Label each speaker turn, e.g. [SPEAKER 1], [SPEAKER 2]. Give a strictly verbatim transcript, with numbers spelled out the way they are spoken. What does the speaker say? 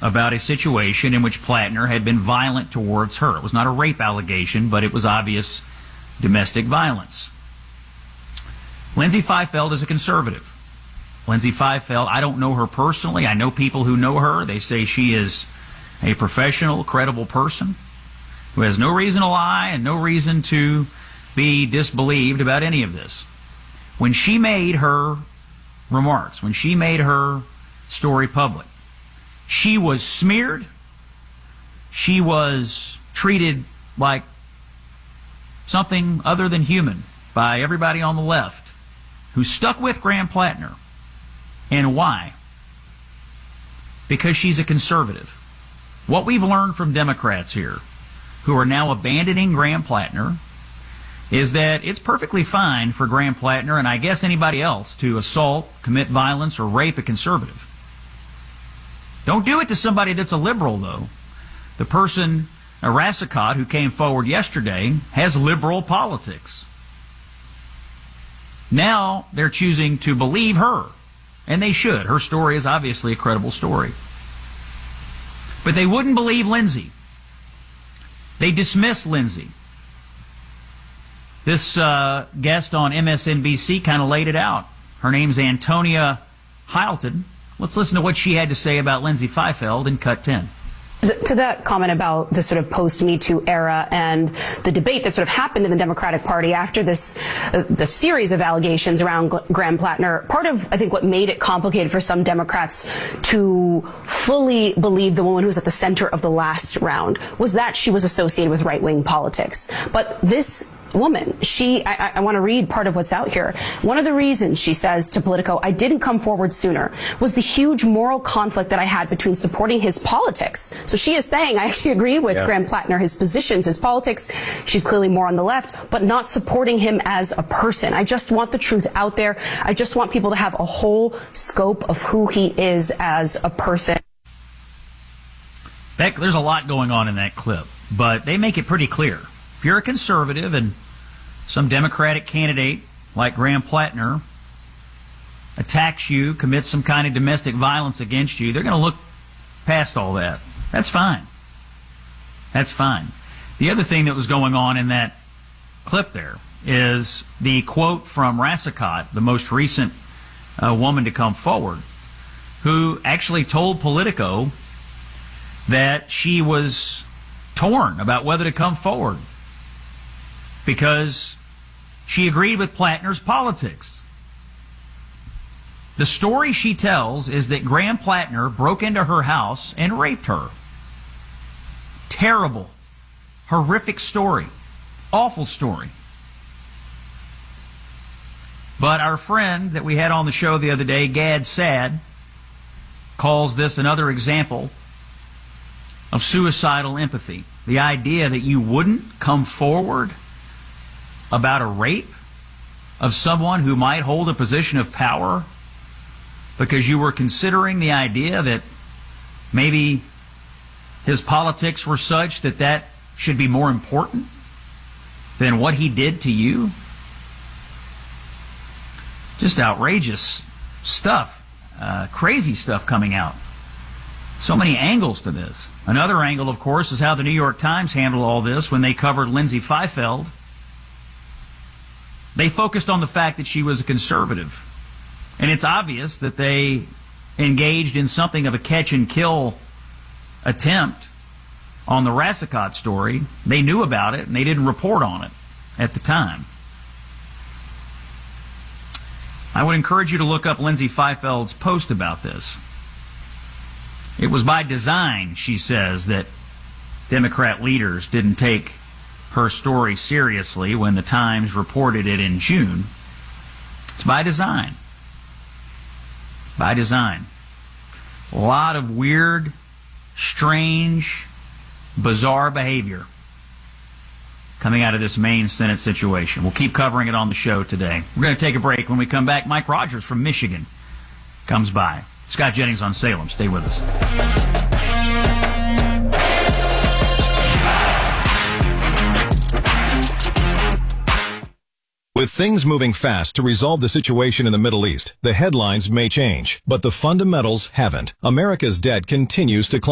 [SPEAKER 1] about a situation in which Plattner had been violent towards her. It was not a rape allegation, but it was obvious domestic violence. Lindsay Fifield is a conservative. Lindsay Fifield, I don't know her personally. I know people who know her. They say she is a professional, credible person who has no reason to lie and no reason to be disbelieved about any of this. When she made her remarks, when she made her story public, she was smeared. She was treated like something other than human by everybody on the left who stuck with Graham Plattner. And why? Because she's a conservative. What we've learned from Democrats here, who are now abandoning Graham Plattner, is that it's perfectly fine for Graham Plattner and I guess anybody else to assault, commit violence, or rape a conservative. Don't do it to somebody that's a liberal, though. The person, Rasicot, who came forward yesterday, has liberal politics. Now they're choosing to believe her, and they should. Her story is obviously a credible story. But they wouldn't believe Lindsay. They dismissed Lindsay. This uh, guest on M S N B C kind of laid it out. Her name's Antonia Hylton. Let's listen to what she had to say about Lindsay Fifield in Cut ten.
[SPEAKER 2] To that comment about the sort of post-Me Too era and the debate that sort of happened in the Democratic Party after this, uh, the series of allegations around G- Graham Plattner, part of, I think, what made it complicated for some Democrats to fully believe the woman who was at the center of the last round was that she was associated with right-wing politics. But this woman, she, I, I want to read part of what's out here. One of the reasons, she says to Politico, I didn't come forward sooner was the huge moral conflict that I had between supporting his politics. So she is saying, I actually agree with yeah. Graham Plattner, his positions, his politics. She's clearly more on the left, but not supporting him as a person. I just want the truth out there. I just want people to have a whole scope of who he is as a person.
[SPEAKER 1] Beck, there's a lot going on in that clip, but they make it pretty clear. If you're a conservative and some Democratic candidate like Graham Plattner attacks you, commits some kind of domestic violence against you, they're going to look past all that. That's fine. That's fine. The other thing that was going on in that clip there is the quote from Rasicot, the most recent uh, woman to come forward, who actually told Politico that she was torn about whether to come forward because she agreed with Plattner's politics. The story she tells is that Graham Plattner broke into her house and raped her. Terrible, horrific story. Awful story. But our friend that we had on the show the other day, Gad Saad, calls this another example of suicidal empathy. The idea that you wouldn't come forward about a rape of someone who might hold a position of power because you were considering the idea that maybe his politics were such that that should be more important than what he did to you. Just outrageous stuff, uh, crazy stuff coming out. So many angles to this. Another angle, of course, is how the New York Times handled all this when they covered Lindsay Fifield. They focused on the fact that she was a conservative. And it's obvious that they engaged in something of a catch-and-kill attempt on the Rasicot story. They knew about it, and they didn't report on it at the time. I would encourage you to look up Lindsay Fifield's post about this. It was by design, she says, that Democrat leaders didn't take her story seriously when the Times reported it in June. It's by design. By design. A lot of weird, strange, bizarre behavior coming out of this Maine Senate situation. We'll keep covering it on the show today. We're going to take a break. When we come back, Mike Rogers from Michigan comes by. Scott Jennings on Salem. Stay with us.
[SPEAKER 3] With things moving fast to resolve the situation in the Middle East, the headlines may change, but the fundamentals haven't. America's debt continues to climb.